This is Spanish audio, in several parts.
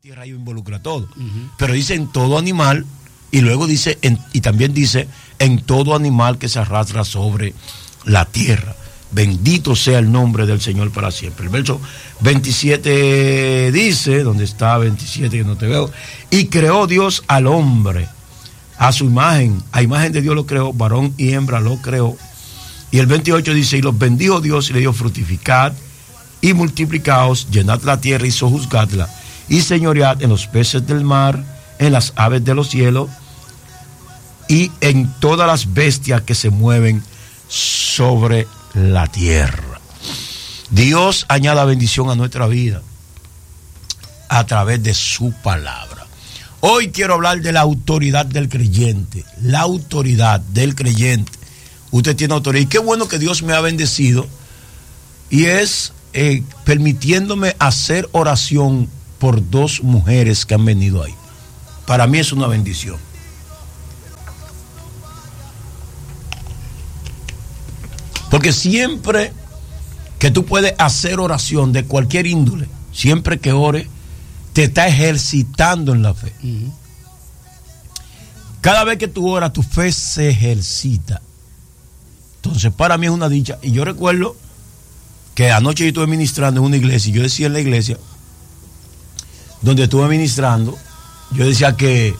tierra ahí involucra todo. Pero dice en todo animal, y luego dice, y también dice, en todo animal que se arrastra sobre la tierra. Bendito sea el nombre del Señor para siempre. El verso 27 dice, ¿dónde está 27 que no te veo? Y creó Dios al hombre a su imagen, a imagen de Dios lo creó, varón y hembra lo creó. Y el 28 dice, y los bendijo Dios y le dio fructificad y multiplicaos, llenad la tierra y sojuzgadla, y señoread en los peces del mar, en las aves de los cielos, y en todas las bestias que se mueven sobre la tierra. Dios añada bendición a nuestra vida a través de su palabra. Hoy quiero hablar de la autoridad del creyente. La autoridad del creyente. Usted tiene autoridad. Y qué bueno que Dios me ha bendecido. Y es permitiéndome hacer oración por dos mujeres que han venido ahí. Para mí es una bendición. Porque siempre que tú puedes hacer oración de cualquier índole, siempre que ores, te está ejercitando en la fe. Cada vez que tú oras, tu fe se ejercita. Entonces, para mí es una dicha. Y yo recuerdo que anoche yo estuve ministrando en una iglesia, y yo decía en la iglesia, donde estuve ministrando, yo decía que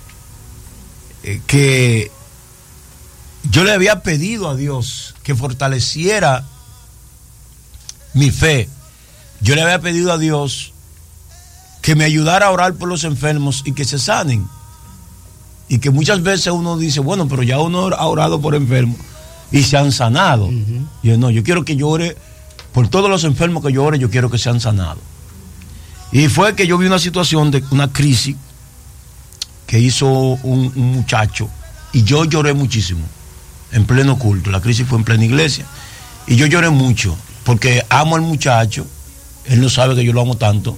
yo le había pedido a Dios que fortaleciera mi fe. Yo le había pedido a Dios que me ayudara a orar por los enfermos y que se sanen. Y que muchas veces uno dice, bueno, pero ya uno ha orado por enfermos y se han sanado. Y yo no, yo quiero que yo ore por todos los enfermos que yo ore, yo quiero que sean sanados. Y fue que yo vi una situación de una crisis que hizo un muchacho, y yo lloré muchísimo en pleno culto. La crisis fue en plena iglesia y yo lloré mucho porque amo al muchacho. Él no sabe que yo lo amo tanto.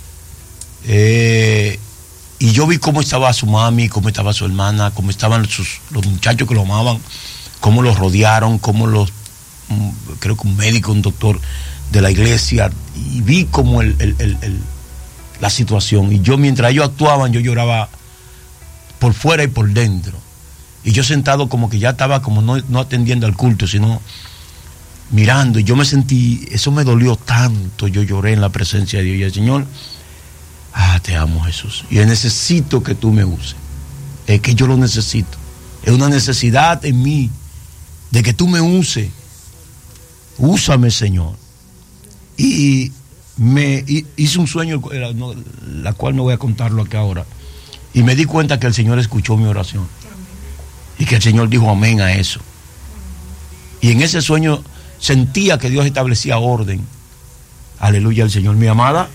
Y yo vi cómo estaba su mami, cómo estaba su hermana, cómo estaban los muchachos que lo amaban, cómo los rodearon, cómo creo que un médico, un doctor de la iglesia, y vi como la situación. Y yo, mientras ellos actuaban, yo lloraba por fuera y por dentro. Y yo sentado como que ya estaba como no atendiendo al culto, sino mirando. Y yo me sentí, eso me dolió tanto. Yo lloré en la presencia de Dios. Y el Señor, te amo, Jesús. Y yo necesito que tú me uses. Es que yo lo necesito. Es una necesidad en mí de que tú me uses. Úsame, Señor. Y me hice un sueño, la cual no voy a contarlo aquí ahora. Y me di cuenta que el Señor escuchó mi oración. Y que el Señor dijo amén a eso. Y en ese sueño sentía que Dios establecía orden. Aleluya al Señor. Mi amada,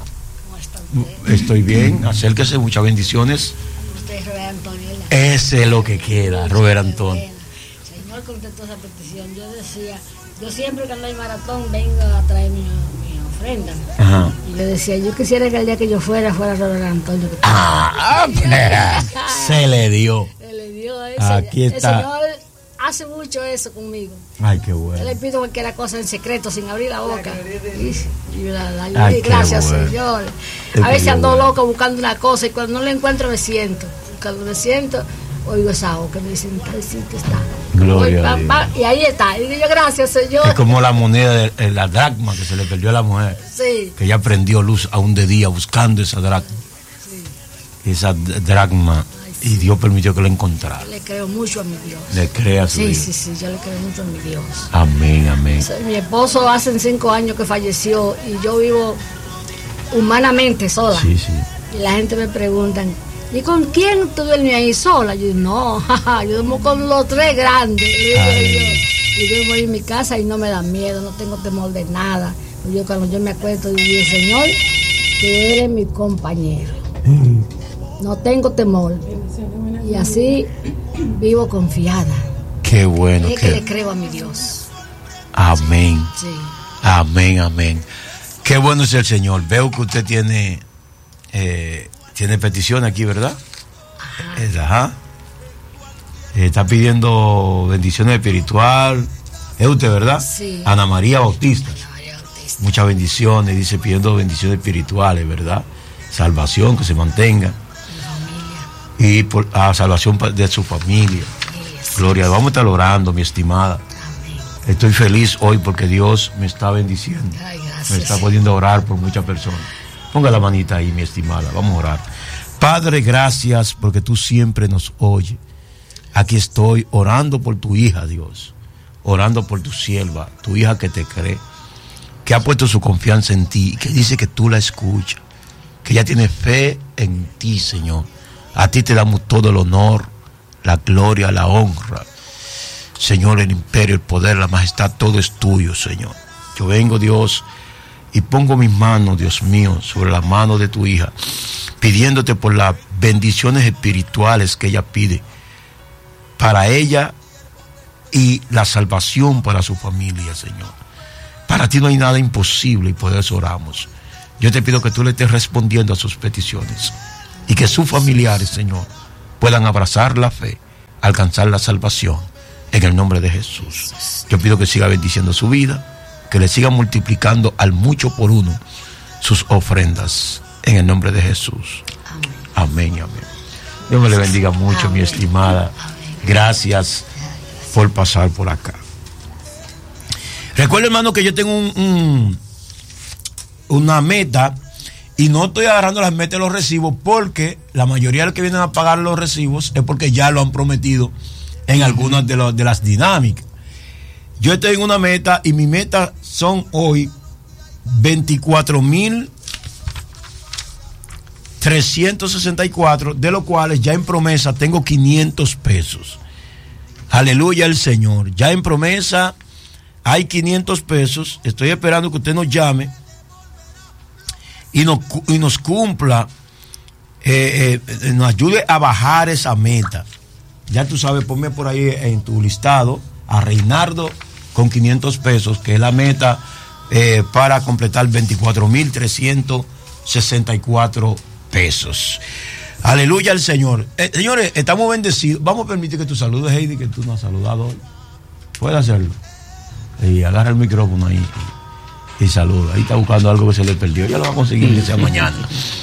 estoy bien. Acérquese, muchas bendiciones. Usted es Robert Antonio. Ese es lo que queda, Robert Antonio. Señor contestó esa petición. Yo decía, yo siempre cuando hay maratón vengo a traer mi ofrenda. Ajá. Y le decía, yo quisiera que el día que yo fuera Robert Antonio. Se le dio. Aquí está. El Señor hace mucho eso conmigo. Ay, qué bueno. Yo le pido que la cosa en secreto, sin abrir la boca. Y la gracias, bueno. Señor. A veces ando loco buscando una cosa y cuando no la encuentro me siento. Cuando me siento, oigo esa voz que me dicen, tal sitio está. Gloria a Dios. Y ahí está. Y digo yo, gracias, Señor. Es como la moneda de la dracma que se le perdió a la mujer. Sí. Que ella prendió luz aún de día buscando esa dracma. Sí. Esa dracma. Y Dios permitió que lo encontrara. Le creo mucho a mi Dios. Le creo a su Dios. Sí, yo le creo mucho a mi Dios. Amén, amén. O sea, mi esposo hace 5 años que falleció y yo vivo humanamente sola. Sí, sí. Y la gente me pregunta, ¿y con quién tú duermes ahí sola? Yo digo, no, yo duermo con los 3 grandes. Y yo duermo en mi casa y no me da miedo, no tengo temor de nada. Yo cuando yo me acuesto digo, Señor, tú eres mi compañero. No tengo temor. Y así vivo confiada. Qué bueno. Es que le creo a mi Dios. Amén. Sí. Amén, amén. Qué bueno es el Señor. Veo que usted tiene petición aquí, ¿verdad? Ajá. Está pidiendo bendiciones espiritual. Es usted, ¿verdad? Sí. Ana María Bautista. Muchas bendiciones, dice, pidiendo bendiciones espirituales, ¿verdad? salvación, que se mantenga. Y por salvación de su familia. Gloria, vamos a estar orando, mi estimada. Estoy feliz hoy porque Dios me está bendiciendo. Me está poniendo a orar por muchas personas. Ponga la manita ahí, mi estimada, vamos a orar. Padre, gracias porque tú siempre nos oyes. Aquí estoy orando por tu hija, Dios. Orando por tu sierva, tu hija que te cree, que ha puesto su confianza en ti, que dice que tú la escuchas, que ella tiene fe en ti, Señor. A ti te damos todo el honor, la gloria, la honra. Señor, el imperio, el poder, la majestad, todo es tuyo, Señor. Yo vengo, Dios, y pongo mis manos, Dios mío, sobre la mano de tu hija, pidiéndote por las bendiciones espirituales que ella pide para ella y la salvación para su familia, Señor. Para ti no hay nada imposible y por eso oramos. Yo te pido que tú le estés respondiendo a sus peticiones y que sus familiares, Señor, puedan abrazar la fe, alcanzar la salvación en el nombre de Jesús. Yo pido que siga bendiciendo su vida, que le siga multiplicando al mucho por uno sus ofrendas en el nombre de Jesús. Amén, amén. Dios me le bendiga mucho, mi estimada. Gracias por pasar por acá. Recuerda, hermano, que yo tengo una meta y no estoy agarrando las metas de los recibos porque la mayoría de los que vienen a pagar los recibos es porque ya lo han prometido en algunas de las dinámicas. Yo estoy en una meta y mi meta son hoy 24,364, de los cuales ya en promesa tengo 500 pesos. Aleluya al Señor. Ya en promesa hay 500 pesos. Estoy esperando que usted nos llame y nos cumpla, nos ayude a bajar esa meta. Ya tú sabes, ponme por ahí en tu listado a Reinaldo con 500 pesos, que es la meta para completar 24,364 pesos. Aleluya al Señor. Señores, estamos bendecidos. Vamos a permitir que tú saludes, Heidi, que tú nos has saludado hoy. Puedes hacerlo. Y agarra el micrófono ahí y saluda. Ahí está buscando algo que se le perdió. Ya lo va a conseguir que sea mañana.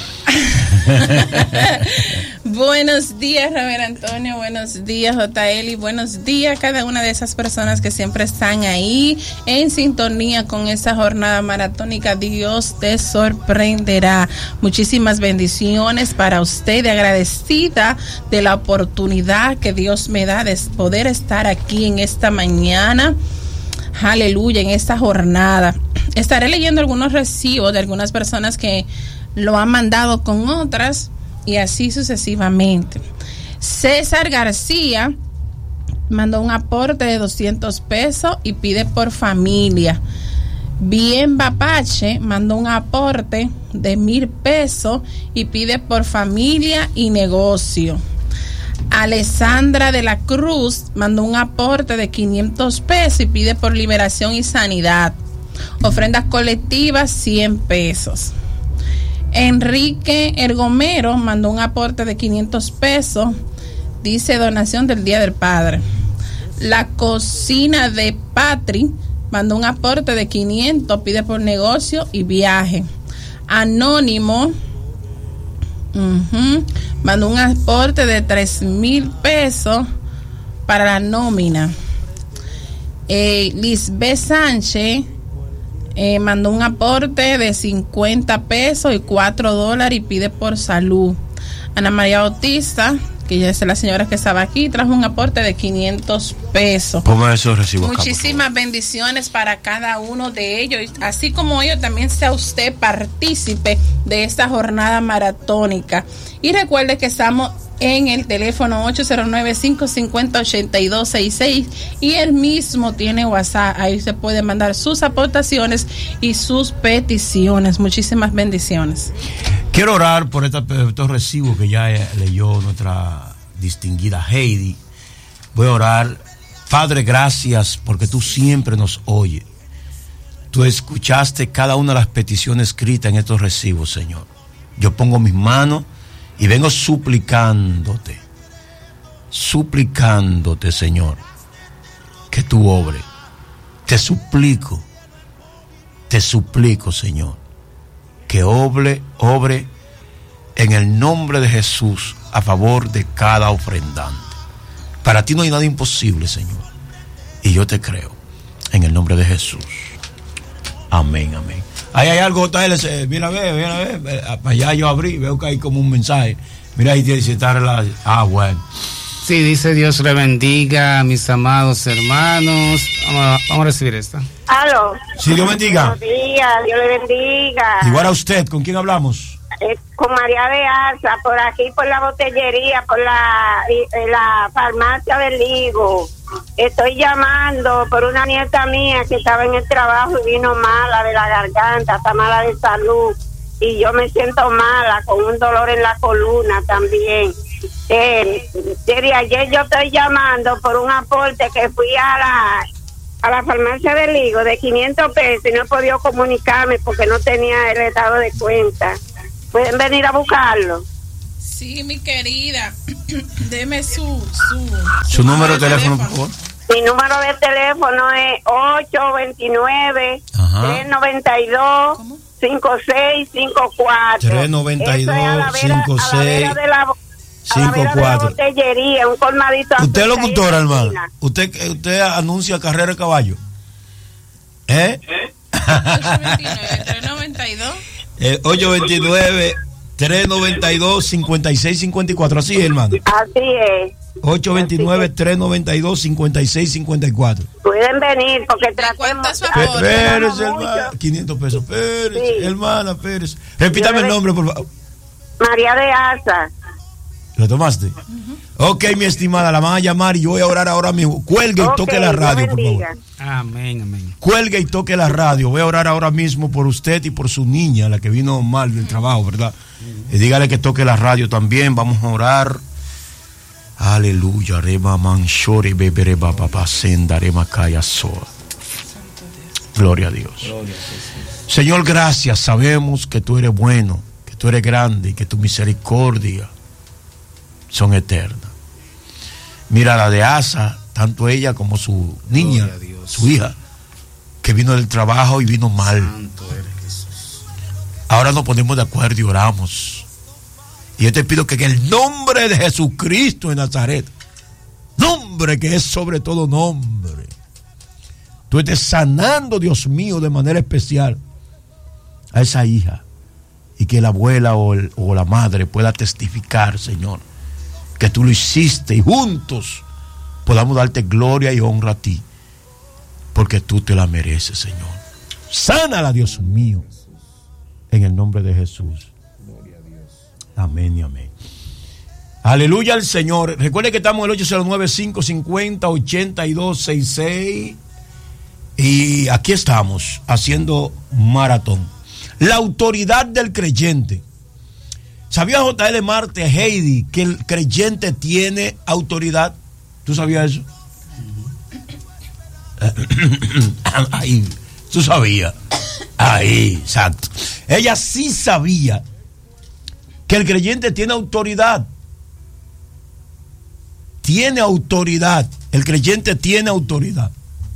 Buenos días, Robert Antonio, buenos días, JL, y buenos días a cada una de esas personas que siempre están ahí en sintonía con esta jornada maratónica. Dios te sorprenderá. Muchísimas bendiciones para usted, agradecida de la oportunidad que Dios me da de poder estar aquí en esta mañana. Aleluya, en esta jornada. Estaré leyendo algunos recibos de algunas personas que lo han mandado con otras y así sucesivamente. César García mandó un aporte de 200 pesos y pide por familia. Bien Bapache mandó un aporte de 1,000 pesos y pide por familia y negocio. Alessandra de la Cruz mandó un aporte de 500 pesos y pide por liberación y sanidad. Ofrendas colectivas 100 pesos. Enrique Ergomero mandó un aporte de 500 pesos, dice donación del Día del Padre. La Cocina de Patri mandó un aporte de 500, pide por negocio y viaje. Anónimo mandó un aporte de 3,000 pesos para la nómina. Lisbeth Sánchez mandó un aporte de 50 pesos y $4 y pide por salud. Ana María Bautista, que ya es la señora que estaba aquí, trajo un aporte de 500 pesos. ¿Cómo eso recibo? Muchísimas bendiciones para cada uno de ellos, así como ellos también sea usted partícipe de esta jornada maratónica. Y recuerde que estamos en el teléfono 809-550-8266 y él mismo tiene WhatsApp. Ahí se puede mandar sus aportaciones y sus peticiones. Muchísimas bendiciones. Quiero orar por estos recibos que ya leyó nuestra distinguida Heidi. Voy a orar. Padre, gracias porque tú siempre nos oyes. Tú escuchaste cada una de las peticiones escritas en estos recibos, Señor. Yo pongo mis manos y vengo suplicándote, Señor, que tú obres. Te suplico, Señor, que obre en el nombre de Jesús a favor de cada ofrendante. Para ti no hay nada imposible, Señor. Y yo te creo, en el nombre de Jesús. Amén, amén. Ahí hay algo, JL, mira, ve, para allá yo abrí, veo que hay como un mensaje. Mira, ahí tiene que estar la... bueno. Sí, dice Dios le bendiga a mis amados hermanos. Vamos a recibir esta. Aló. Sí, Dios bendiga. Buenos días, Dios le bendiga. Igual a usted, ¿con quién hablamos? Con María de Asa, por aquí, por la botellería, por la farmacia del Ligo. Estoy llamando por una nieta mía que estaba en el trabajo y vino mala de la garganta, está mala de salud. Y yo me siento mala, con un dolor en la columna también. Desde ayer yo estoy llamando por un aporte que fui a la farmacia del Ligo de 500 pesos y no he podido comunicarme porque no tenía el estado de cuenta. ¿Pueden venir a buscarlo? Sí, mi querida. Deme su número de teléfono, por favor. Mi número de teléfono es 829-392-5654. 392-5654. Botellería, un colmadito. ¿Usted es locutora, hermano? ¿Usted anuncia carrera de caballo? 829-392-5654. Así es, hermano. Así es. 829-392-5654. Pueden venir porque tratemos. Pérez, hermano. 500 pesos. Pérez, sí. Hermana Pérez. Repítame el nombre, por favor. María de Asa. ¿Lo tomaste? Ok, mi estimada, la van a llamar y yo voy a orar ahora mismo. Cuelgue y toque la radio, por favor. Amén, amén. Cuelgue y toque la radio. Voy a orar ahora mismo por usted y por su niña, la que vino mal del trabajo, ¿verdad? Y dígale que toque la radio también. Vamos a orar. Aleluya. Rema manshore bebereba papá senda rema kaya soa. Gloria a Dios. Señor, gracias. Sabemos que tú eres bueno, que tú eres grande y que tu misericordia son eternas. Mira la de Asa, tanto ella como su niña, su hija, que vino del trabajo y vino mal. Ahora nos ponemos de acuerdo y oramos. Y yo te pido que en el nombre de Jesucristo de Nazaret, nombre que es sobre todo nombre, tú estés sanando, Dios mío, de manera especial a esa hija, y que la abuela o la madre pueda testificar, Señor, que tú lo hiciste y juntos podamos darte gloria y honra a ti, porque tú te la mereces, Señor. Sánala, Dios mío, en el nombre de Jesús. Amén y amén. Aleluya al Señor. Recuerde que estamos en el 809-550-8266 y aquí estamos haciendo maratón. La autoridad del creyente. ¿Sabía J.L. Marte, Heidi, que el creyente tiene autoridad? ¿Tú sabías eso? Ahí, tú sabías. Ahí, exacto. Ella sí sabía que el creyente tiene autoridad. Tiene autoridad. El creyente tiene autoridad.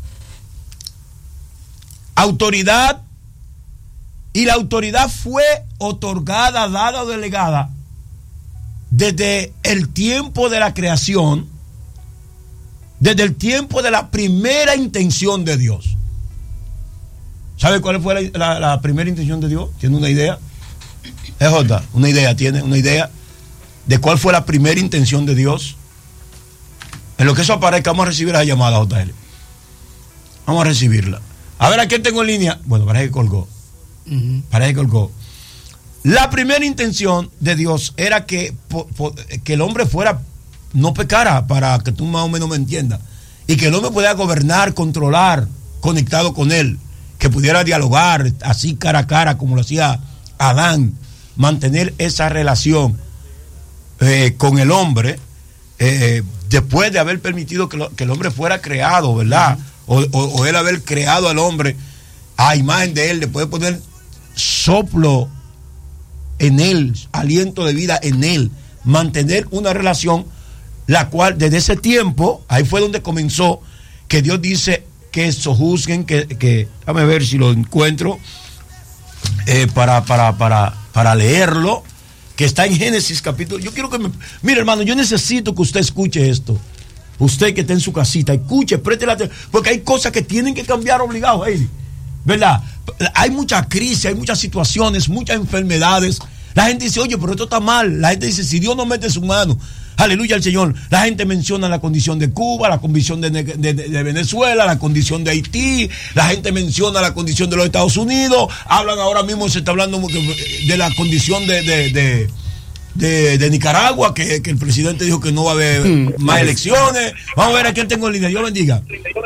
Autoridad. Y la autoridad fue otorgada, dada o delegada desde el tiempo de la creación, desde el tiempo de la primera intención de Dios. ¿Sabe cuál fue la primera intención de Dios? ¿Tiene una idea? Una idea, ¿tiene una idea de cuál fue la primera intención de Dios? En lo que eso aparezca, vamos a recibir la llamada, JL. Vamos a recibirla. A ver, ¿a quién tengo en línea? Bueno, parece que colgó. Parece que colgó. La primera intención de Dios era que el hombre no pecara, para que tú más o menos me entiendas, y que el hombre pudiera gobernar, controlar, conectado con él, que pudiera dialogar así cara a cara como lo hacía Adán, mantener esa relación con el hombre, después de haber permitido que el hombre fuera creado, ¿verdad? O él haber creado al hombre a imagen de él, después de poner soplo en él, aliento de vida en él, mantener una relación, la cual desde ese tiempo, ahí fue donde comenzó, que Dios dice que sojuzguen, que déjame ver si lo encuentro para leerlo, que está en Génesis capítulo. Yo quiero que mire, hermano, yo necesito que usted escuche esto. Usted que está en su casita, escuche, preste la atención, porque hay cosas que tienen que cambiar obligados, Heidi, ¿verdad? Hay mucha crisis, hay muchas situaciones, muchas enfermedades. La gente dice, oye, pero esto está mal. La gente dice, si Dios no mete su mano, aleluya al Señor. La gente menciona la condición de Cuba, la condición de Venezuela, la condición de Haití. La gente menciona la condición de los Estados Unidos. Hablan ahora mismo, se está hablando de la condición de Nicaragua, que el presidente dijo que no va a haber más elecciones. Vamos a ver a quién tengo en línea. Dios bendiga.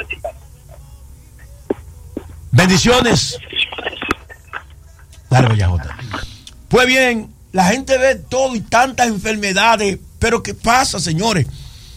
Bendiciones. Dale, Bellajota. Pues bien, la gente ve todo y tantas enfermedades, pero ¿qué pasa, señores?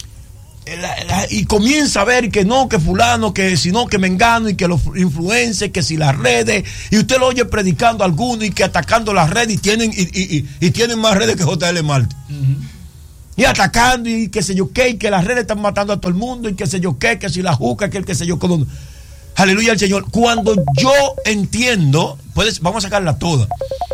Y comienza a ver que no, que fulano, que si no, que mengano, y que los influencers, que si las redes, y usted lo oye predicando a algunos y que atacando las redes, y tienen más redes que JL Marte. Y atacando, y qué sé yo qué, y que las redes están matando a todo el mundo, y qué sé yo qué, que si la juca, que el qué sé yo cómo. Aleluya al Señor. Cuando yo entiendo, vamos a sacarla toda.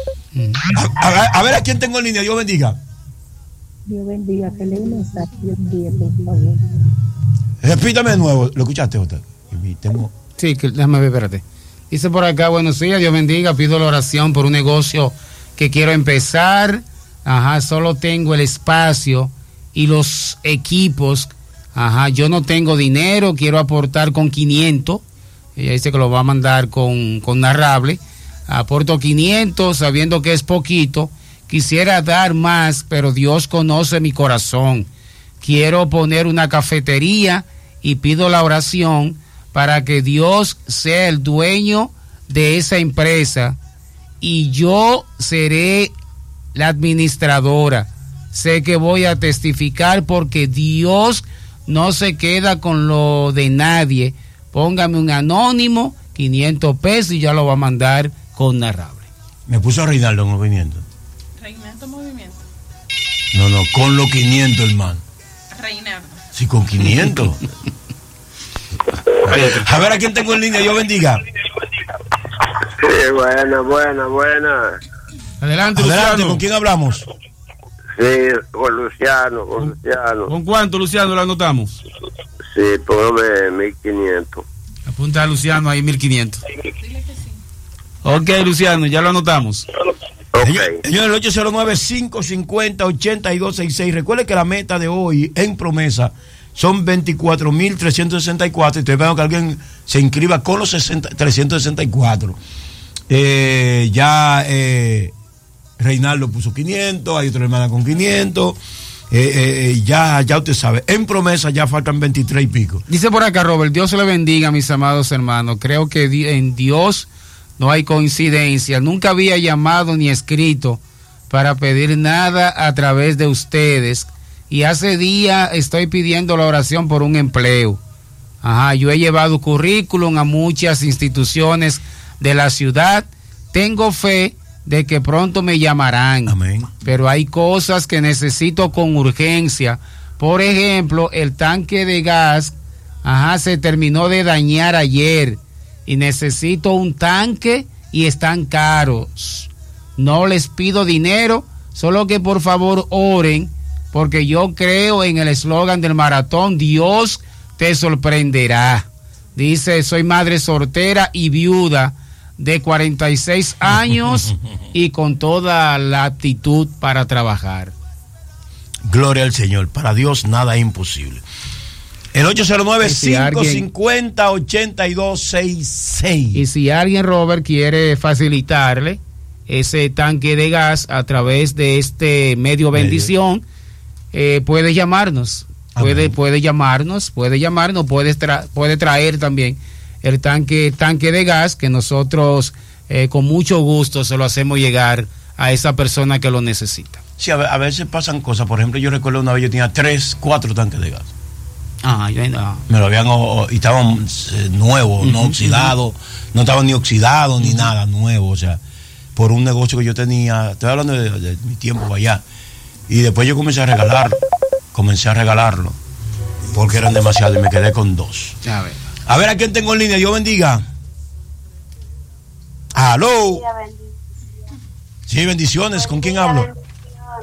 A ver a quién tengo en línea. Dios bendiga. Dios bendiga. Que lea un mensaje. Dios bendiga, por favor. Repítame de nuevo. ¿Lo escuchaste, Jota? Sí, déjame ver, espérate. Dice por acá, buenos días, Dios bendiga. Pido la oración por un negocio que quiero empezar. Solo tengo el espacio y los equipos. Yo no tengo dinero. Quiero aportar con 500. Ella dice que lo va a mandar con narrable. Aporto 500 sabiendo que es poquito. Quisiera dar más, pero Dios conoce mi corazón. Quiero poner una cafetería y pido la oración para que Dios sea el dueño de esa empresa y yo seré la administradora. Sé que voy a testificar porque Dios no se queda con lo de nadie. Póngame un anónimo, 500 pesos y ya lo va a mandar con narrable. Me puso a Reinaldo en movimiento. Reinaldo movimiento. No, con los 500, hermano. Reinaldo. Sí, con 500. A ver a quién tengo en línea. Dios bendiga. Sí, buena. Adelante, Luciano. ¿Con quién hablamos? Sí, con Luciano. ¿Con cuánto, Luciano, lo anotamos? Sí, póngame 1500. Apunta a Luciano ahí 1500. Dile que sí. Ok, Luciano, ya lo anotamos. Okay. Señor, el 809-550-8266. Recuerde que la meta de hoy en promesa son 24.364. Estoy esperando que alguien se inscriba con los 364. Reinaldo puso 500, hay otra hermana con 500. Ya usted sabe, en promesa ya faltan 23 y pico. Dice por acá Robert, Dios le bendiga, mis amados hermanos. Creo que en Dios no hay coincidencia. Nunca había llamado ni escrito para pedir nada a través de ustedes. Y hace días estoy pidiendo la oración por un empleo. Yo he llevado currículum a muchas instituciones de la ciudad. Tengo fe de que pronto me llamarán. Amén. Pero hay cosas que necesito con urgencia. Por ejemplo, el tanque de gas, se terminó de dañar ayer y necesito un tanque y están caros. No les pido dinero, solo que por favor oren, porque yo creo en el eslogan del maratón, Dios te sorprenderá. Dice, soy madre soltera y viuda de 46 años y con toda la aptitud para trabajar. Gloria al Señor, para Dios nada es imposible. El 809-550-8266. Y si alguien, Robert, quiere facilitarle ese tanque de gas a través de este medio bendición, puede llamarnos. Puede llamarnos, puede traer también el tanque de gas que nosotros con mucho gusto se lo hacemos llegar a esa persona que lo necesita. Sí, a veces pasan cosas. Por ejemplo, yo recuerdo una vez yo tenía 4 tanques de gas. Me lo habían, y estaban nuevos, no oxidados, no estaban ni oxidados ni nada, nuevo, o sea, por un negocio que yo tenía. Estoy hablando de mi tiempo allá. Y después yo comencé a regalarlo porque eran demasiados y me quedé con 2. A ver a quién tengo en línea. Dios bendiga. ¿Aló? Sí, bendiciones. ¿Con quién hablo?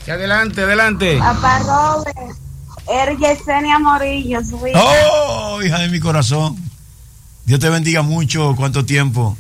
Sí, adelante. Papá Robert, eres Yesenia Morillo, su hija. Oh, hija de mi corazón. Dios te bendiga mucho. ¿Cuánto tiempo?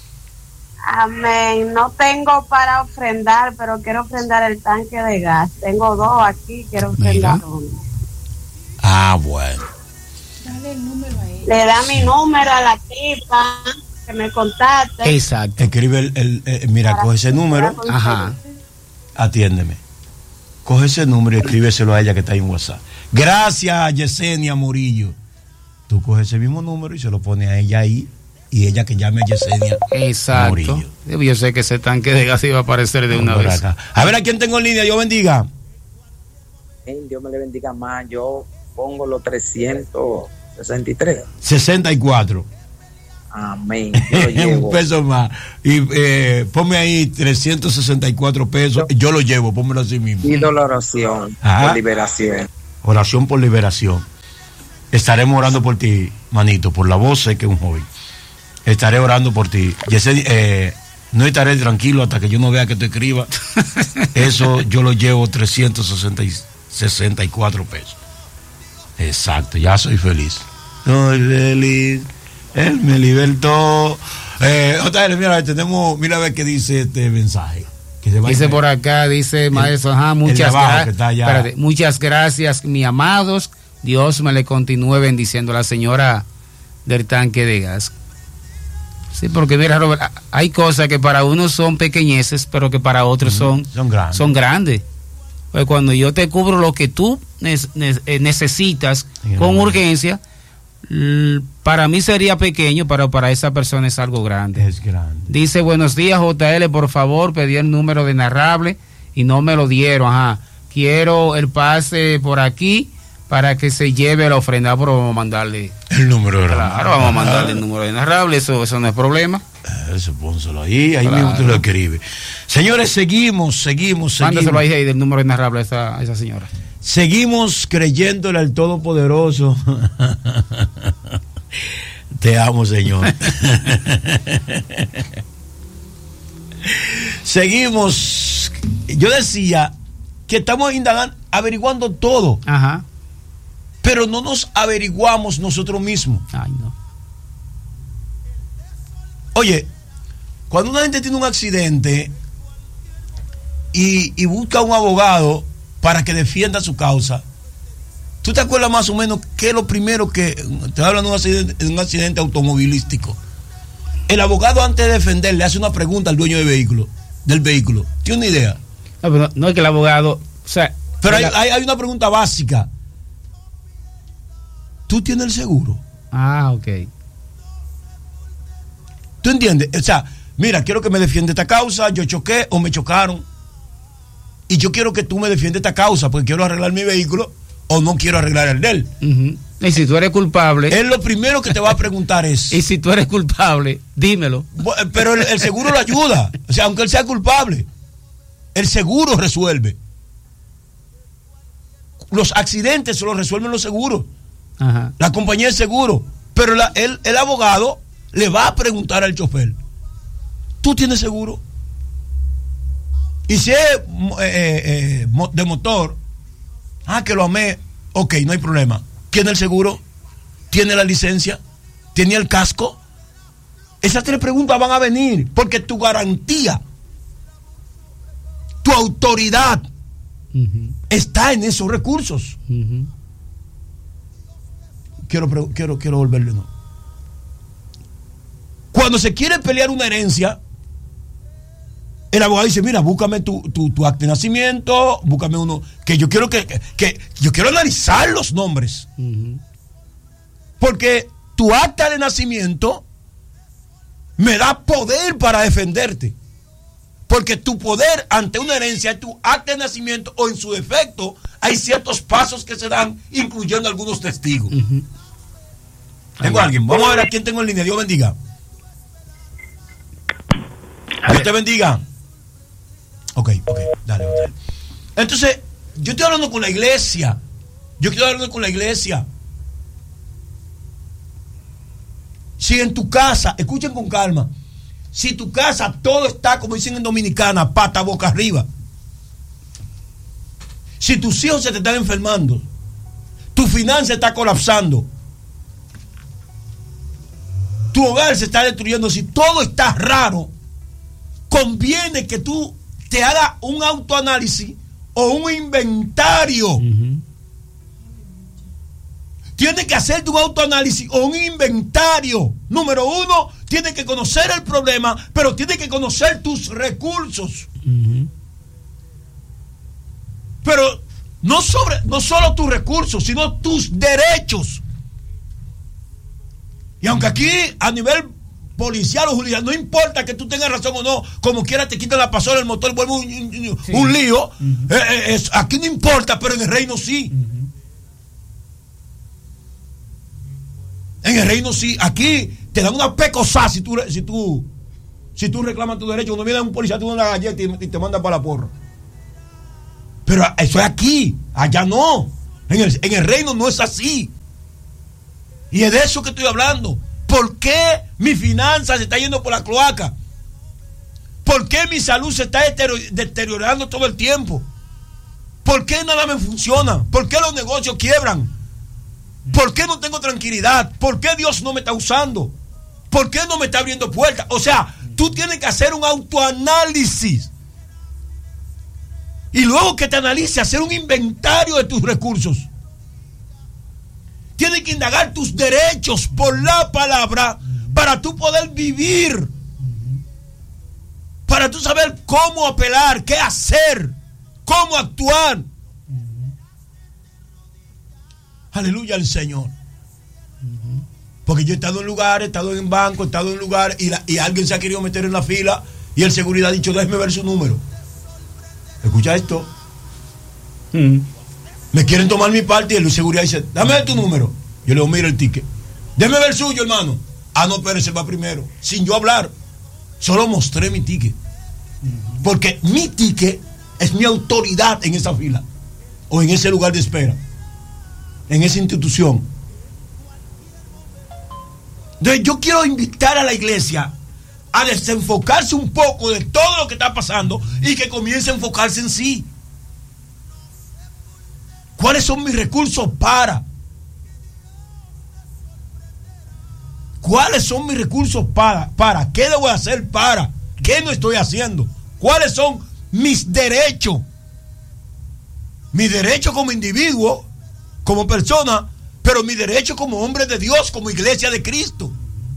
Amén. No tengo para ofrendar, pero quiero ofrendar el tanque de gas. Tengo 2 aquí, quiero ofrendar uno. Ah, bueno. Dale el número a ella. Le da mi número a la tipa que me contacte. Exacto. Escribe mira, coge ese número. Ajá. Atiéndeme. Coge ese número y escríbeselo a ella que está ahí en WhatsApp. Gracias, Yesenia Murillo. Tú coges ese mismo número y se lo pones a ella ahí. Y ella que llame a Yesenia Exacto. Murillo. Yo sé que ese tanque de gas iba a aparecer de una vez. Acá. A ver a quién tengo en línea. Dios bendiga. Dios me le bendiga más. Yo pongo los 363. 64. Amén. Yo lo llevo. Un peso más. Y ponme ahí 364 pesos. Yo lo llevo, pónmelo así mismo. Pido la oración por liberación. Oración por liberación. Estaremos orando por ti, manito, por la voz, sé que es un joven. Estaré orando por ti. No estaré tranquilo hasta que yo no vea que te escriba. Eso yo lo llevo 364 pesos. Exacto, ya soy feliz. Soy feliz. Él me libertó. Mira, mira a ver qué dice este mensaje. Dice por acá, dice maestro, muchas gracias. Muchas gracias, mis amados. Dios me le continúe bendiciendo, la señora del tanque de gas. Sí, porque mira, Robert, hay cosas que para unos son pequeñeces, pero que para otros son grandes. Pues cuando yo te cubro lo que tú necesitas con urgencia, para mí sería pequeño, pero para esa persona es algo grande. Es grande. Dice, buenos días, JL, por favor, pedí el número de Narrable y no me lo dieron. Quiero el pase por aquí para que se lleve la ofrenda, pero vamos a mandarle el número de Narrable. Claro, vamos a mandarle el número de Narrable, eso no es problema. Eso, pónselo ahí mismo te lo escribe. Señores, seguimos. Mándaselo ahí del número de Narrable a esa señora. Seguimos creyéndole al Todopoderoso. Te amo, Señor. Seguimos. Yo decía que estamos indagando, averiguando todo. Ajá. Pero no nos averiguamos nosotros mismos. Ay, no. Oye, cuando una gente tiene un accidente y busca un abogado para que defienda su causa, ¿tú te acuerdas más o menos qué es lo primero que te hablan de un accidente automovilístico? El abogado, antes de defender, le hace una pregunta al dueño del vehículo. ¿Tiene una idea? No, pero no es que el abogado, pero hay una pregunta básica. ¿Tú tienes el seguro? Ok. ¿Tú entiendes? O sea, mira, quiero que me defienda esta causa, yo choqué o me chocaron. Y yo quiero que tú me defiendas esta causa porque quiero arreglar mi vehículo o no quiero arreglar el de él. Y si tú eres culpable... Él lo primero que te va a preguntar es... Y si tú eres culpable, dímelo. Pero el seguro lo ayuda. O sea, aunque él sea culpable, el seguro resuelve. Los accidentes se los resuelven los seguros. Ajá. La compañía de seguro. Pero el abogado le va a preguntar al chofer: ¿tú tienes seguro? Y si es de motor, que lo amé, ok, no hay problema. ¿Tiene el seguro? ¿Tiene la licencia? ¿Tiene el casco? Esas 3 preguntas van a venir porque tu garantía, tu autoridad está en esos recursos. Quiero volverlo, ¿no? Cuando se quiere pelear una herencia, el abogado dice: mira, búscame tu acta de nacimiento, búscame uno, que yo quiero que yo quiero analizar los nombres. Porque tu acta de nacimiento me da poder para defenderte. Porque tu poder ante una herencia es tu acta de nacimiento, o en su defecto hay ciertos pasos que se dan, incluyendo algunos testigos. Tengo a alguien. Vamos a ver a quién tengo en línea. Dios bendiga. Dios te bendiga. Ok, dale. Entonces, yo estoy hablando con la iglesia. Si en tu casa, escuchen con calma, si tu casa todo está, como dicen en Dominicana, pata boca arriba, si tus hijos se te están enfermando, tu finanza está colapsando, tu hogar se está destruyendo, si todo está raro, conviene que tú te hagas un autoanálisis o un inventario. Tienes que hacerte un autoanálisis o un inventario. Número uno, tienes que conocer el problema, pero tienes que conocer tus recursos. Pero no solo tus recursos, sino tus derechos. Y aunque aquí a nivel policial o judicial no importa que tú tengas razón o no, como quiera te quitan la pasola, el motor vuelve un lío. Aquí no importa, pero en el reino sí. En el reino sí. Aquí te dan una pecosá si tú reclamas tu derecho. Cuando viene un policía te da una galleta y te manda para la porra. Pero eso es aquí, allá no. En el reino no es así. Y es de eso que estoy hablando. ¿Por qué mi finanza se está yendo por la cloaca? ¿Por qué mi salud se está deteriorando todo el tiempo? ¿Por qué nada me funciona? ¿Por qué los negocios quiebran? ¿Por qué no tengo tranquilidad? ¿Por qué Dios no me está usando? ¿Por qué no me está abriendo puertas? O sea, tú tienes que hacer un autoanálisis. Y luego que te analice, hacer un inventario de tus recursos. Tienes que indagar tus derechos por la palabra para tú poder vivir. Para tú saber cómo apelar, qué hacer, cómo actuar. Aleluya al Señor. Porque yo he estado en lugares, he estado en banco, he estado en lugares y alguien se ha querido meter en la fila y el seguridad ha dicho, déjeme ver su número. Escucha esto. Me quieren tomar mi parte y el seguridad dice, dame ver tu número. Yo le digo, mira el ticket. Déjeme ver el suyo, hermano. Ah, no, pero ese va primero. Sin yo hablar. Solo mostré mi ticket. Porque mi ticket es mi autoridad en esa fila. O en ese lugar de espera. En esa institución. Entonces yo quiero invitar a la iglesia a desenfocarse un poco de todo lo que está pasando y que comience a enfocarse en sí. ¿Cuáles son mis recursos para? ¿Cuáles son mis recursos para? ¿Qué debo hacer para? ¿Qué no estoy haciendo? ¿Cuáles son mis derechos? Mis derechos como individuo, como persona, pero mis derechos como hombre de Dios, como iglesia de Cristo.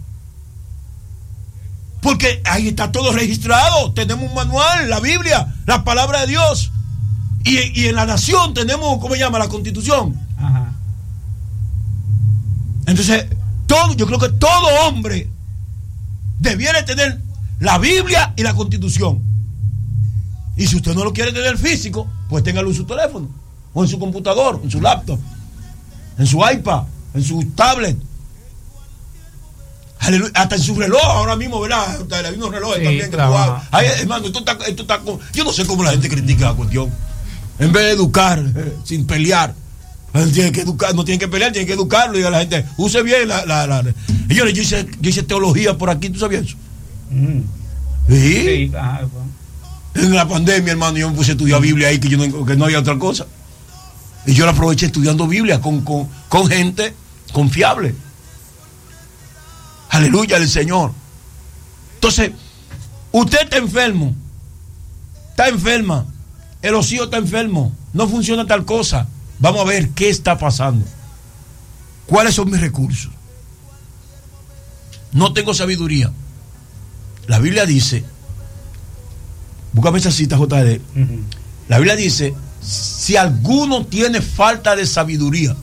Porque ahí está todo registrado. Tenemos un manual, la Biblia, la palabra de Dios. Y en la nación tenemos, ¿cómo se llama? La Constitución. Ajá. Entonces, yo creo que todo hombre debiera tener la Biblia y la Constitución. Y si usted no lo quiere tener físico, pues téngalo en su teléfono, o en su computador, en su laptop, en su iPad, en su tablet. Aleluya, hasta en su reloj ahora mismo, ¿verdad? Hay unos relojes sí, también que ay, hermano, esto está yo no sé cómo la gente critica la cuestión. En vez de educar, sin pelear, tiene que educar, no tiene que pelear, tiene que educarlo. Y a la gente, use bien yo hice teología por aquí, ¿tú sabías eso? Sí. En la pandemia, hermano, yo me puse a estudiar Biblia ahí, que no había otra cosa. Y yo la aproveché estudiando Biblia con gente confiable. Aleluya al Señor. Entonces, usted está enfermo, está enferma, el hocico está enfermo, no funciona tal cosa. Vamos a ver qué está pasando. ¿Cuáles son mis recursos? No tengo sabiduría. La Biblia dice, búscame esa cita, JD. La Biblia dice, si alguno tiene falta de sabiduría,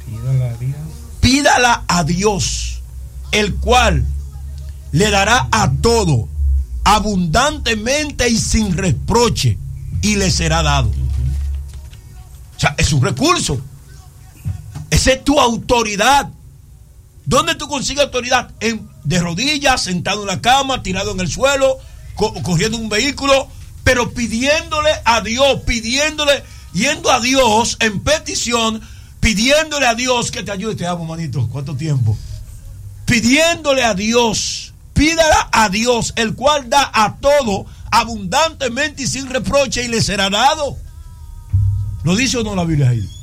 pídala a Dios, el cual le dará a todo abundantemente y sin reproche, y le será dado. O sea, es un recurso. Esa es tu autoridad. ¿Dónde tú consigues autoridad? De rodillas, sentado en la cama, tirado en el suelo, cogiendo un vehículo, pero pidiéndole a Dios, yendo a Dios en petición, pidiéndole a Dios que te ayude. Te amo, manito. ¿Cuánto tiempo? Pidiéndole a Dios, pídala a Dios, el cual da a todo abundantemente y sin reproche, y le será dado. ¿Lo dice o no la Biblia ahí?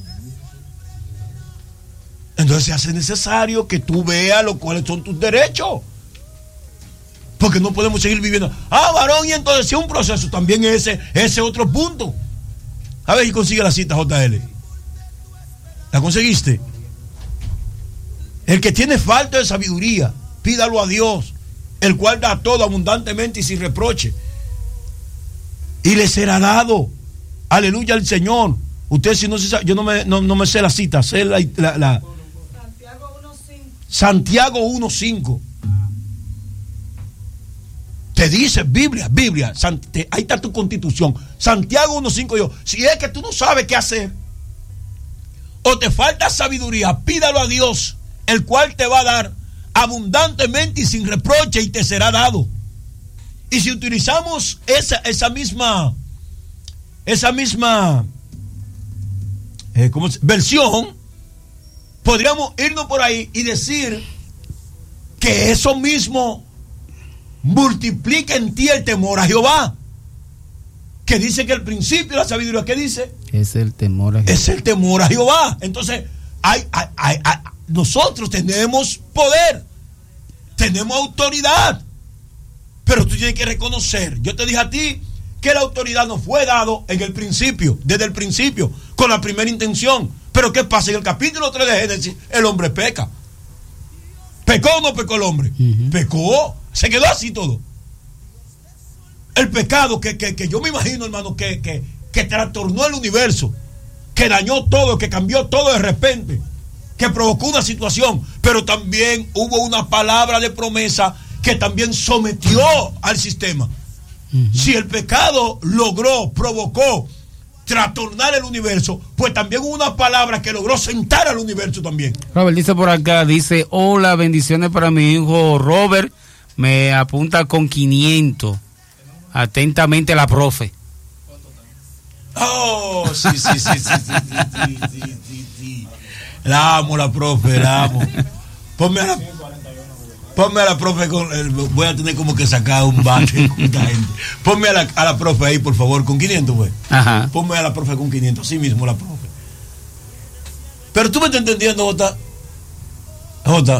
Entonces se hace necesario que tú veas cuáles son tus derechos. Porque no podemos seguir viviendo. Varón, y entonces si es un proceso, también ese otro punto. A ver si consigue la cita, JL. ¿La conseguiste? El que tiene falta de sabiduría, pídalo a Dios, el cual da todo abundantemente y sin reproche. Y le será dado. Aleluya al Señor. Usted, si no se sabe, yo no me sé la cita, sé la Santiago 1:5. Te dice Biblia, ahí está tu constitución. Santiago 1:5. Yo, si es que tú no sabes qué hacer o te falta sabiduría, pídalo a Dios, el cual te va a dar abundantemente y sin reproche, y te será dado. Y si utilizamos esa misma versión, podríamos irnos por ahí y decir que eso mismo multiplica en ti el temor a Jehová, que dice que el principio de la sabiduría, ¿qué dice? Es el temor a Jehová. Es el temor a Jehová. Entonces nosotros tenemos poder, tenemos autoridad, pero tú tienes que reconocer. Yo te dije a ti que la autoridad nos fue dado en el principio, desde el principio, con la primera intención. Pero ¿qué pasa? En el capítulo 3 de Génesis, el hombre peca. ¿Pecó o no pecó el hombre? Pecó, se quedó así todo. El pecado que yo me imagino, hermano, que trastornó el universo, que dañó todo, que cambió todo de repente, que provocó una situación, pero también hubo una palabra de promesa que también sometió al sistema. Si el pecado provocó trastornar el universo, pues también hubo una palabra que logró sentar al universo también. Robert dice por acá, dice, hola, bendiciones para mi hijo Robert, me apunta con 500. Atentamente la profe. Oh, sí. La amo, la profe, la amo. Ponme a la profe, voy a tener como que sacar un bate con esta gente. Ponme a la profe ahí, por favor, con 500, güey. Ajá. Ponme a la profe con 500, así mismo la profe. Pero tú me estás entendiendo, Jota.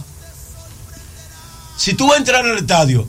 Si tú vas a entrar al estadio,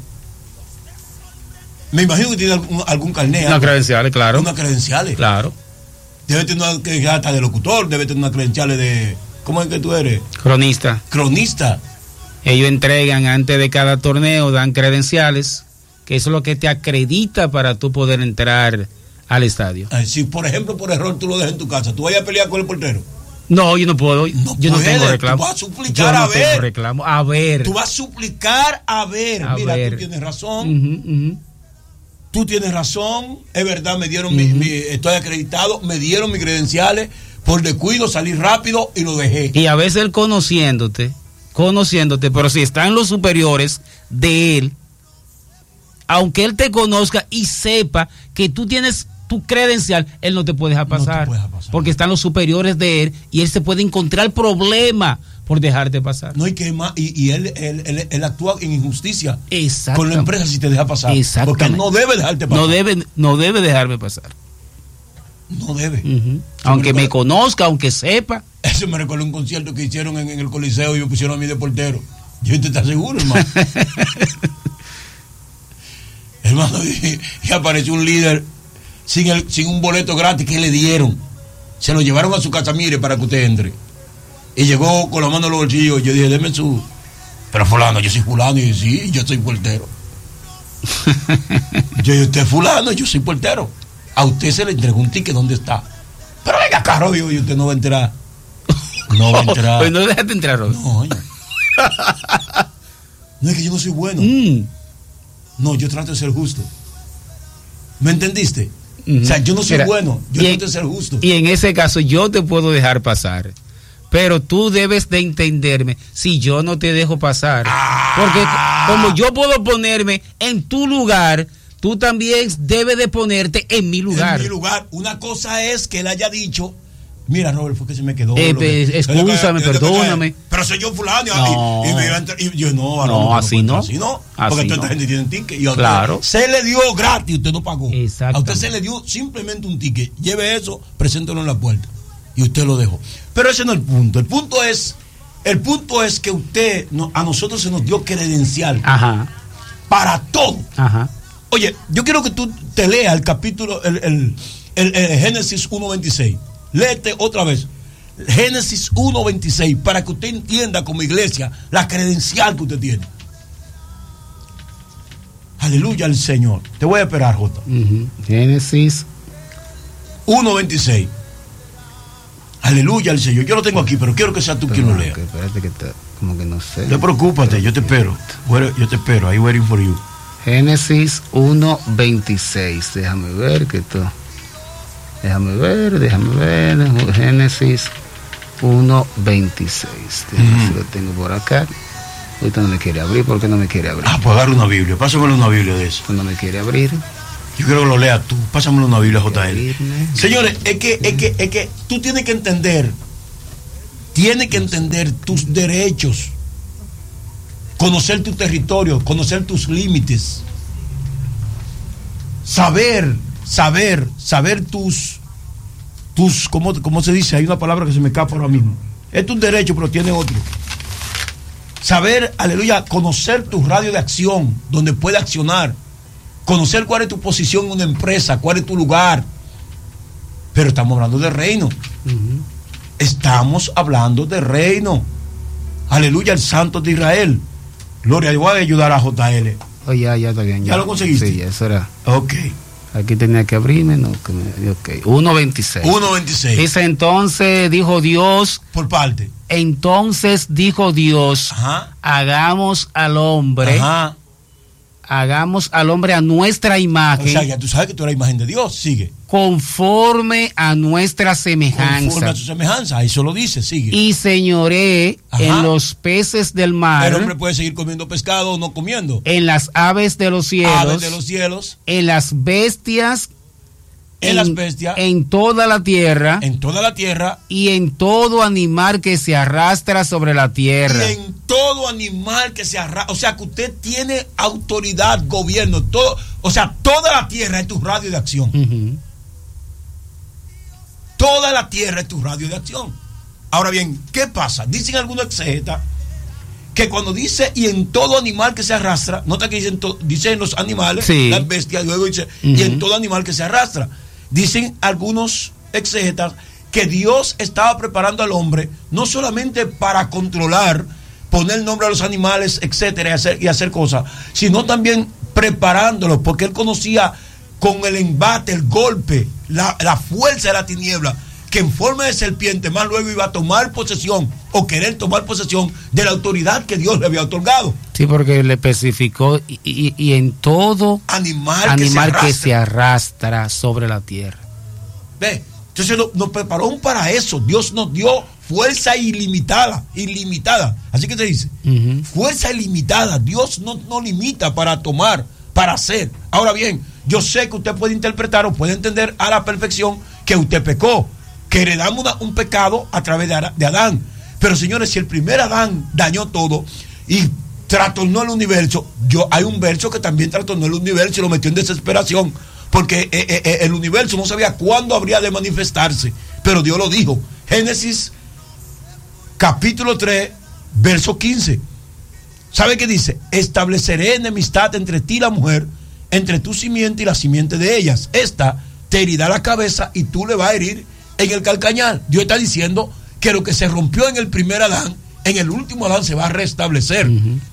me imagino que tiene algún carnet. Unas credenciales, claro. Unas credenciales. Claro. Debe tener una credencial hasta de locutor, debe tener unas credenciales de... ¿Cómo es que tú eres? Cronista. Ellos entregan antes de cada torneo, dan credenciales, que eso es lo que te acredita para tú poder entrar al estadio. Si, por ejemplo, por error tú lo dejas en tu casa, ¿tú vayas a pelear con el portero? No, yo no puedo. Yo no tengo reclamo. Tú vas a suplicar a ver. Reclamo. A ver. Tú vas a suplicar a ver. Mira, tú tienes razón. Tú tienes razón. Es verdad, me dieron estoy acreditado, me dieron mis credenciales. Por descuido salí rápido y lo dejé. Y a veces él conociéndote, pero si están los superiores de él, aunque él te conozca y sepa que tú tienes tu credencial, él no te puede dejar pasar, porque están los superiores de él y él se puede encontrar problema por dejarte pasar. No, y que más, y él actúa en injusticia con la empresa si te deja pasar, porque no debe dejarte pasar. No debe dejarme pasar. No debe. Aunque me conozca, aunque sepa. Eso me recuerda un concierto que hicieron en el Coliseo y me pusieron a mí de portero. Yo te está seguro, hermano. Hermano, y apareció un líder sin un boleto gratis que le dieron. Se lo llevaron a su casa, mire, para que usted entre. Y llegó con la mano en los bolsillos. Yo dije, deme su... Pero fulano, yo soy fulano. Y sí, yo soy portero. Yo, usted es fulano, yo soy portero. A usted se le entregó un ticket, ¿dónde está? Pero venga acá, Robio, y usted no va a entrar. No va a entrar. Pues no déjate entrar, Robio. No, es que yo no soy bueno. No, yo trato de ser justo. ¿Me entendiste? O sea, yo no soy bueno, yo trato de ser justo. Y en ese caso yo te puedo dejar pasar, pero tú debes de entenderme si yo no te dejo pasar. Porque como yo puedo ponerme en tu lugar, tú también debes de ponerte en mi lugar. En mi lugar. Una cosa es que él haya dicho, mira, Robert, fue que se me quedó. Excúsame, perdóname. pero soy yo fulano. No. Y yo, no, No, así no. Así no. Así Porque toda no. esta gente tiene ticket. Y a usted Claro. se le dio gratis, usted no pagó. Exactamente. A usted se le dio simplemente un ticket. Lleve eso, preséntelo en la puerta. Y usted lo dejó. Pero ese no es el punto. El punto es que usted, a nosotros se nos dio credencial. Ajá. Para todo. Ajá. Oye, yo quiero que tú te leas el capítulo, el Génesis 1.26. Léete otra vez. Génesis 1.26, para que usted entienda como iglesia la credencial que usted tiene. Aleluya al Señor. Te voy a esperar, Jota. Génesis 1.26. Aleluya al Señor. Yo lo tengo aquí, pero quiero que sea tú quien lo lea. Espérate que como que no sé. No preocúpate, yo te espero. Yo te espero. I'm waiting for you. Génesis 1.26. Déjame ver que esto. Déjame ver. Génesis 1.26. Déjame ver si lo tengo por acá. Ahorita no me quiere abrir. ¿Por qué no me quiere abrir? Ah, pues agarra una Biblia. Pásamelo una Biblia de eso. No me quiere abrir. Yo quiero que lo leas tú. Pásamelo una Biblia, JL. Señores, es que tú tienes que entender tus derechos, conocer tu territorio, conocer tus límites, saber tus ¿cómo se dice? Hay una palabra que se me escapa ahora mismo. Es un derecho, pero tiene otro. Saber, aleluya, conocer tu radio de acción, donde puede accionar. Conocer cuál es tu posición en una empresa, cuál es tu lugar. Pero estamos hablando de reino. Estamos hablando de reino. Aleluya, el Santo de Israel. Gloria, yo voy a ayudar a JL. Oh, ya está bien. ¿Ya lo conseguiste? Sí, eso era. Ok. Aquí tenía que abrirme, no. Ok. 1.26. 1.26. Dice entonces, dijo Dios. Por parte. Entonces dijo Dios, Ajá. hagamos al hombre. Ajá. Hagamos al hombre a nuestra imagen. O sea, ya tú sabes que tú eres la imagen de Dios. Sigue. Conforme a nuestra semejanza. Conforme a su semejanza. Eso lo dice. Sigue. Y señoré en los peces del mar. El hombre puede seguir comiendo pescado o no comiendo. En las aves de los cielos. Aves de los cielos. En las bestias. En toda la tierra. En toda la tierra. Y en todo animal que se arrastra sobre la tierra. Y en todo animal que se arrastra. O sea, que usted tiene autoridad, gobierno, todo. O sea, toda la tierra es tu radio de acción. Toda la tierra es tu radio de acción. Ahora bien, ¿qué pasa? Dicen algunos exegetas que cuando dice y en todo animal que se arrastra, nota que dicen los animales, sí, las bestias, luego dice y en todo animal que se arrastra. Dicen algunos exegetas que Dios estaba preparando al hombre no solamente para controlar, poner nombre a los animales, etcétera, y hacer cosas, sino también preparándolo, porque él conocía con el embate, el golpe, la fuerza de la tiniebla, que en forma de serpiente más luego iba a tomar posesión o querer tomar posesión de la autoridad que Dios le había otorgado. Sí, porque le especificó y en todo animal que se arrastra sobre la tierra. Ve, entonces nos preparó para eso. Dios nos dio fuerza ilimitada. Así que se dice, fuerza ilimitada. Dios no limita para tomar, para hacer. Ahora bien, yo sé que usted puede interpretar o puede entender a la perfección que usted pecó, que heredamos un pecado a través de Adán. Pero señores, si el primer Adán dañó todo y trastornó el universo, hay un verso que también trastornó el universo y lo metió en desesperación, porque el universo no sabía cuándo habría de manifestarse, pero Dios lo dijo. Génesis capítulo 3 verso 15. ¿Sabe qué dice? Estableceré enemistad entre ti y la mujer, entre tu simiente y la simiente de ellas. Esta te herirá la cabeza y tú le vas a herir en el calcañar. Dios está diciendo que lo que se rompió en el primer Adán, en el último Adán se va a restablecer.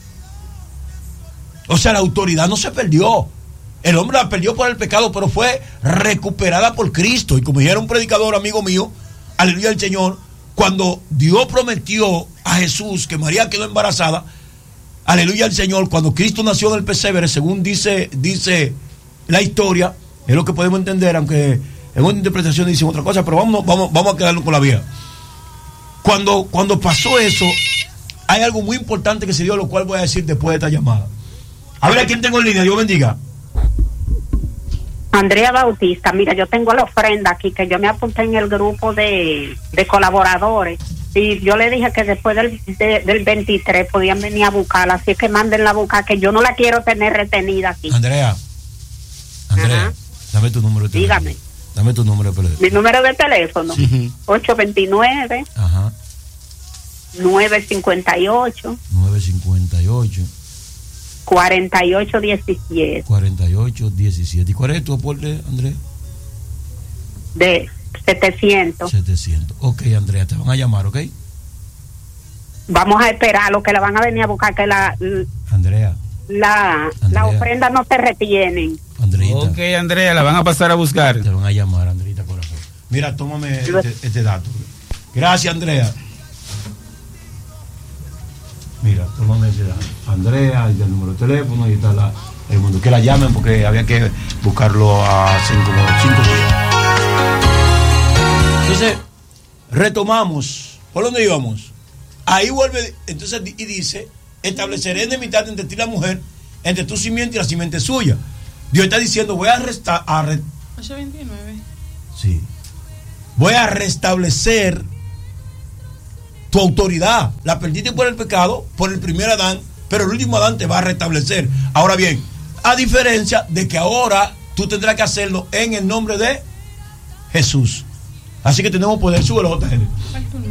O sea, la autoridad no se perdió. El hombre la perdió por el pecado, pero fue recuperada por Cristo. Y como dijera un predicador amigo mío, aleluya al Señor, cuando Dios prometió a Jesús que María quedó embarazada, aleluya al Señor, cuando Cristo nació en el pesebre, según dice la historia, es lo que podemos entender, aunque en una interpretación dicen otra cosa, pero vamos a quedarnos con la vía. Cuando pasó eso, hay algo muy importante que se dio, lo cual voy a decir después de esta llamada. A ver, ¿a quién tengo en línea? Dios bendiga. Andrea Bautista, mira, yo tengo la ofrenda aquí, que yo me apunté en el grupo de colaboradores, y yo le dije que después del 23 podían venir a buscarla, así que mándenla a buscar, que yo no la quiero tener retenida aquí. Andrea, Ajá. dame tu número de teléfono. Dígame. Dame tu número de teléfono. Mi número de teléfono, 829 Ajá. 958 958 4817 4817. ¿Y cuál es tu aporte, Andrea? de 700. 700. Ok, Andrea, te van a llamar, ¿ok? Vamos a esperar lo que la van a venir a buscar, que Andrea. la ofrenda no se retienen. Andreita. Ok, Andrea, la van a pasar a buscar. Te van a llamar, Andreita, corazón. Mira, tómame este dato. Gracias, Andrea. Mira, tómame ese dato. Andrea, ahí está el número de teléfono, ahí está el mundo. Que la llamen porque había que buscarlo hace como 5 días. Entonces, retomamos. ¿Por dónde íbamos? Ahí vuelve, entonces, y dice: estableceré enemistad entre ti y la mujer, entre tu simiente y la simiente suya. Dios está diciendo: voy a 829. Sí. Voy a restablecer tu autoridad. La perdiste por el pecado, por el primer Adán, pero el último Adán te va a restablecer. Ahora bien, a diferencia de que ahora tú tendrás que hacerlo en el nombre de Jesús. Así que tenemos poder. Súbelo, JL.